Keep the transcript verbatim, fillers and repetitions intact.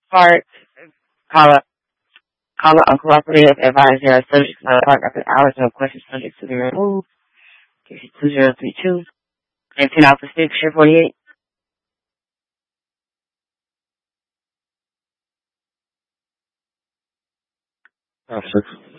Park, call a, call a cooperative advisor, subject to the park after hours, no questions subject to be removed. Case two zero three two. And ten Alpha six, Share forty-eight. Oh, six.